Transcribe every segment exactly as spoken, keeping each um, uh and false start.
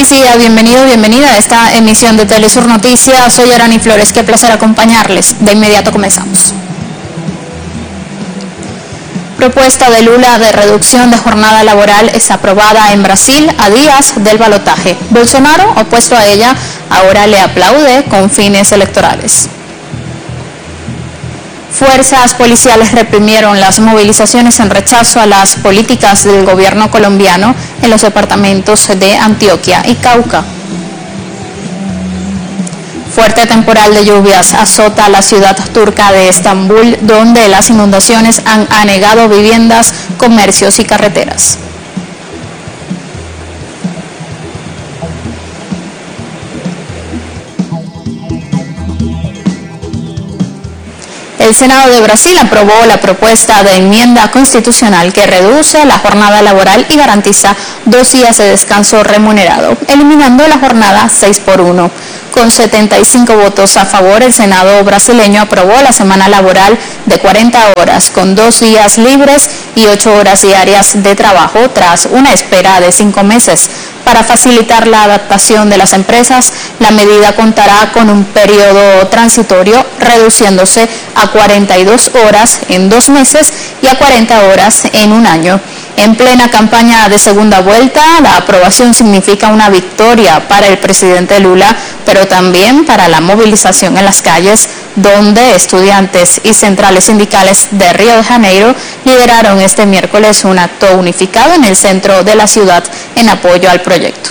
Feliz día, bienvenido, bienvenida a esta emisión de Telesur Noticias. Soy Arani Flores, qué placer acompañarles. De inmediato comenzamos. Propuesta de Lula de reducción de jornada laboral es aprobada en Brasil a días del balotaje. Bolsonaro, opuesto a ella, ahora le aplaude con fines electorales. Fuerzas policiales reprimieron las movilizaciones en rechazo a las políticas del gobierno colombiano en los departamentos de Antioquia y Cauca. Fuerte temporal de lluvias azota la ciudad turca de Estambul, donde las inundaciones han anegado viviendas, comercios y carreteras. El Senado de Brasil aprobó la propuesta de enmienda constitucional que reduce la jornada laboral y garantiza dos días de descanso remunerado, eliminando la jornada seis por uno. Con setenta y cinco votos a favor, el Senado brasileño aprobó la semana laboral de cuarenta horas, con dos días libres y ocho horas diarias de trabajo, tras una espera de cinco meses. Para facilitar la adaptación de las empresas, la medida contará con un periodo transitorio, reduciéndose a cuarenta y dos horas en dos meses y a cuarenta horas en un año. En plena campaña de segunda vuelta, la aprobación significa una victoria para el presidente Lula, pero también para la movilización en las calles, donde estudiantes y centrales sindicales de Río de Janeiro lideraron este miércoles un acto unificado en el centro de la ciudad en apoyo al proyecto.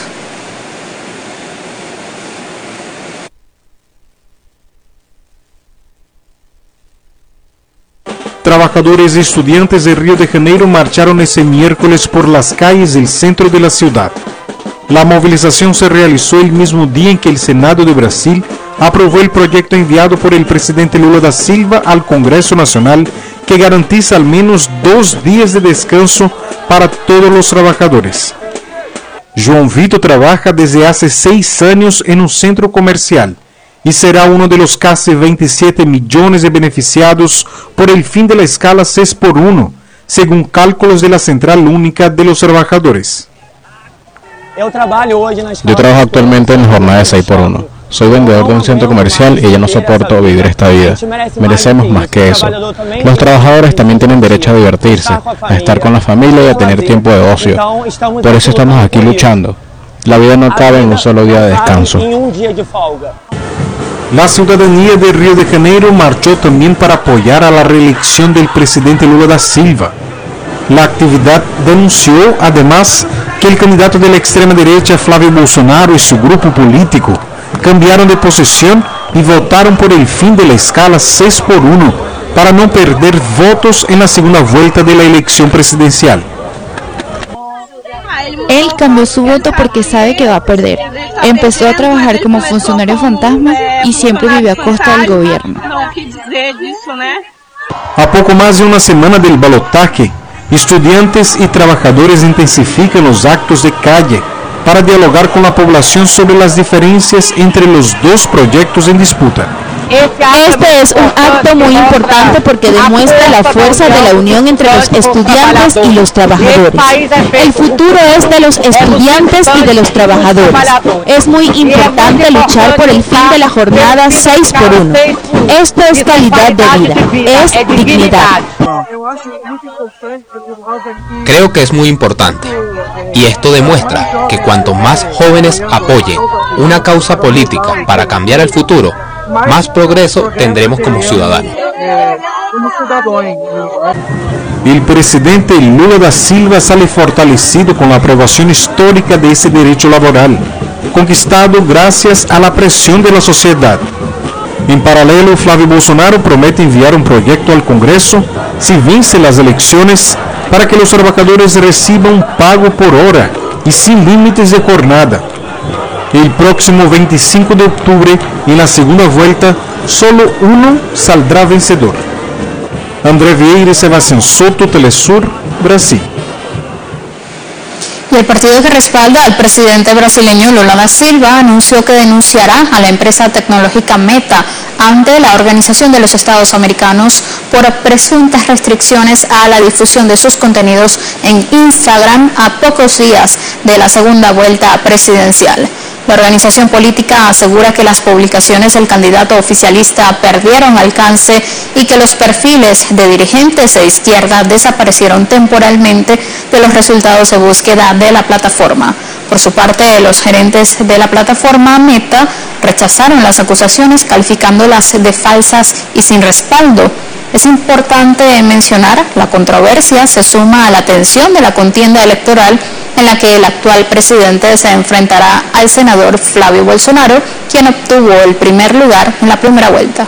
Trabajadores y estudiantes de Río de Janeiro marcharon ese miércoles por las calles del centro de la ciudad. La movilización se realizó el mismo día en que el Senado de Brasil aprobó el proyecto enviado por el presidente Lula da Silva al Congreso Nacional, que garantiza al menos dos días de descanso para todos los trabajadores. João Vitor trabaja desde hace seis años en un centro comercial y será uno de los casi veintisiete millones de beneficiados por el fin de la escala seis por uno, según cálculos de la Central Única de los Trabajadores. Yo trabajo actualmente en jornada de seis por uno. Soy vendedor de un centro comercial y ya no soporto vivir esta vida. Merecemos más que eso. Los trabajadores también tienen derecho a divertirse, a estar con la familia y a tener tiempo de ocio. Por eso estamos aquí luchando. La vida no cabe en un solo día de descanso. La ciudadanía de Río de Janeiro marchó también para apoyar a la reelección del presidente Lula da Silva. La actividad denunció además que el candidato de la extrema derecha Flávio Bolsonaro y su grupo político cambiaron de posición y votaron por el fin de la escala seis por uno para no perder votos en la segunda vuelta de la elección presidencial. Él cambió su voto porque sabe que va a perder. Empezó a trabajar como funcionario fantasma y siempre vivió a costa del gobierno. A poco más de una semana del balotaje, estudiantes y trabajadores intensifican los actos de calle para dialogar con la población sobre las diferencias entre los dos proyectos en disputa. Este es un acto muy importante porque demuestra la fuerza de la unión entre los estudiantes y los trabajadores. El futuro es de los estudiantes y de los trabajadores. Es muy importante luchar por el fin de la jornada seis por uno. Esto es calidad de vida, es dignidad. Creo que es muy importante, y esto demuestra que cuanto más jóvenes apoyen una causa política para cambiar el futuro, más progreso tendremos como ciudadanos. El presidente Lula da Silva sale fortalecido con la aprobación histórica de ese derecho laboral, conquistado gracias a la presión de la sociedad. En paralelo, Flávio Bolsonaro promete enviar un proyecto al Congreso si vence las elecciones para que los trabajadores reciban un pago por hora y sin límites de jornada. El próximo veinticinco de octubre, en la segunda vuelta, solo uno saldrá vencedor. André Vieira y Sebastián Soto, Telesur, Brasil. Y el partido que respalda al presidente brasileño Lula da Silva anunció que denunciará a la empresa tecnológica Meta ante la Organización de los Estados Americanos por presuntas restricciones a la difusión de sus contenidos en Instagram a pocos días de la segunda vuelta presidencial. La organización política asegura que las publicaciones del candidato oficialista perdieron alcance y que los perfiles de dirigentes de izquierda desaparecieron temporalmente de los resultados de búsqueda de la plataforma. Por su parte, los gerentes de la plataforma Meta rechazaron las acusaciones calificándolas de falsas y sin respaldo. Es importante mencionar, la controversia se suma a la tensión de la contienda electoral en la que el actual presidente se enfrentará al senador Flavio Bolsonaro, quien obtuvo el primer lugar en la primera vuelta.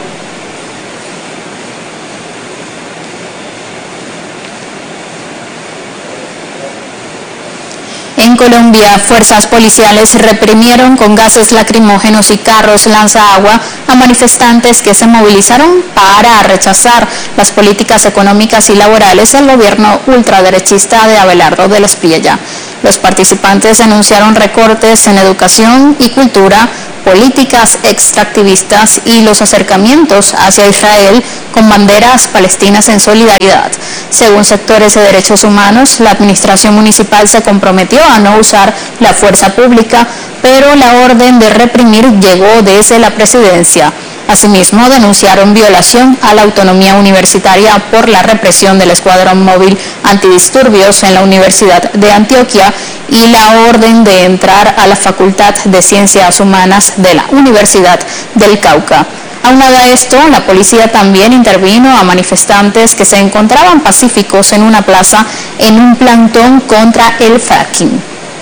En Colombia, fuerzas policiales reprimieron con gases lacrimógenos y carros lanzaagua a manifestantes que se movilizaron para rechazar las políticas económicas y laborales del gobierno ultraderechista de Abelardo del Espriella. Los participantes denunciaron recortes en educación y cultura, políticas extractivistas y los acercamientos hacia Israel con banderas palestinas en solidaridad. Según sectores de derechos humanos, la administración municipal se comprometió a no usar la fuerza pública, pero la orden de reprimir llegó desde la presidencia. Asimismo, denunciaron violación a la autonomía universitaria por la represión del escuadrón móvil antidisturbios en la Universidad de Antioquia y la orden de entrar a la Facultad de Ciencias Humanas de la Universidad del Cauca. Aunado a esto, la policía también intervino a manifestantes que se encontraban pacíficos en una plaza en un plantón contra el fracking.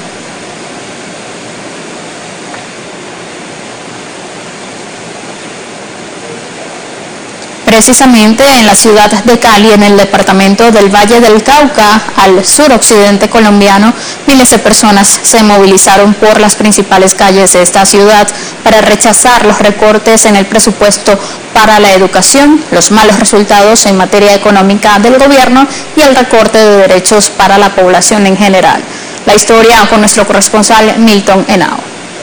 Precisamente en la ciudad de Cali, en el departamento del Valle del Cauca, al suroccidente colombiano, miles de personas se movilizaron por las principales calles de esta ciudad para rechazar los recortes en el presupuesto para la educación, los malos resultados en materia económica del gobierno y el recorte de derechos para la población en general. La historia con nuestro corresponsal Milton Henao.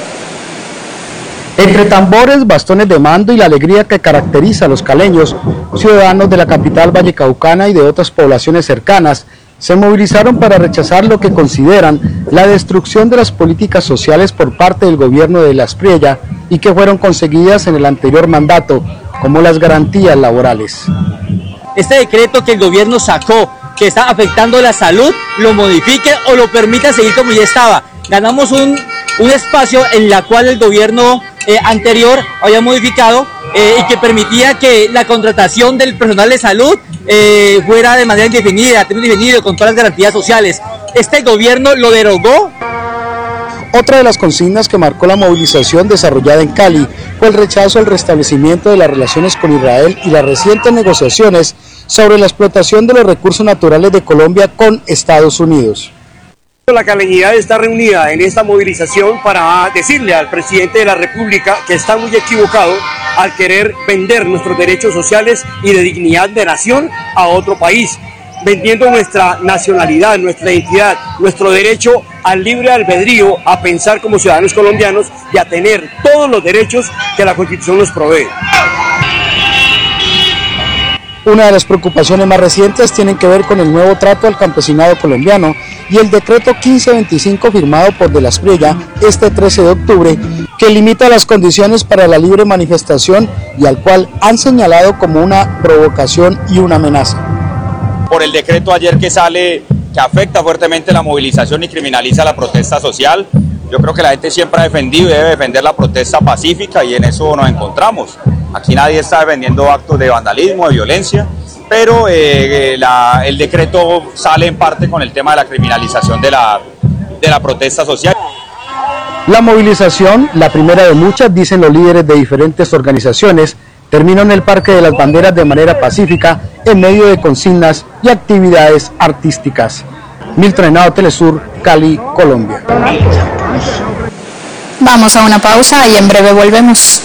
Entre tambores, bastones de mando y la alegría que caracteriza a los caleños, ciudadanos de la capital vallecaucana y de otras poblaciones cercanas, se movilizaron para rechazar lo que consideran la destrucción de las políticas sociales por parte del gobierno de Las Espriella y que fueron conseguidas en el anterior mandato, como las garantías laborales. Este decreto que el gobierno sacó, que está afectando la salud, lo modifique o lo permita seguir como ya estaba. Ganamos un, un espacio en la cual el gobierno eh, anterior había modificado eh, y que permitía que la contratación del personal de salud eh, fuera de manera indefinida, indefinida, con todas las garantías sociales. Este gobierno lo derogó. Otra de las consignas que marcó la movilización desarrollada en Cali fue el rechazo al restablecimiento de las relaciones con Israel y las recientes negociaciones sobre la explotación de los recursos naturales de Colombia con Estados Unidos. La caleñidad está reunida en esta movilización para decirle al presidente de la República que está muy equivocado al querer vender nuestros derechos sociales y de dignidad de nación a otro país, vendiendo nuestra nacionalidad, nuestra identidad, nuestro derecho al libre albedrío, a pensar como ciudadanos colombianos y a tener todos los derechos que la Constitución nos provee. Una de las preocupaciones más recientes tienen que ver con el nuevo trato al campesinado colombiano y el decreto quince veinticinco firmado por De la Espriella este trece de octubre, que limita las condiciones para la libre manifestación y al cual han señalado como una provocación y una amenaza. Por el decreto ayer que sale, que afecta fuertemente la movilización y criminaliza la protesta social, yo creo que la gente siempre ha defendido y debe defender la protesta pacífica y en eso nos encontramos. Aquí nadie está defendiendo actos de vandalismo, de violencia, pero eh, la, el decreto sale en parte con el tema de la criminalización de la, de la protesta social. La movilización, la primera de muchas, dicen los líderes de diferentes organizaciones, terminó en el Parque de las Banderas de manera pacífica en medio de consignas y actividades artísticas. Milton Henao, Telesur, Cali, Colombia. Vamos a una pausa y en breve volvemos.